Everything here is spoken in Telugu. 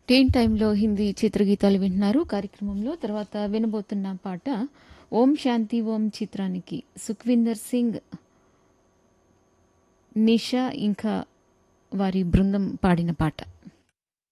టీన్ టైంలో హిందీ చిత్రగీతాలు వింటున్నారు కార్యక్రమంలో. తర్వాత వినబోతున్న పాట ఓం శాంతి ఓం చిత్రానికి సుఖ్విందర్ సింగ్, నిషా ఇంకా వారి బృందం పాడిన పాట.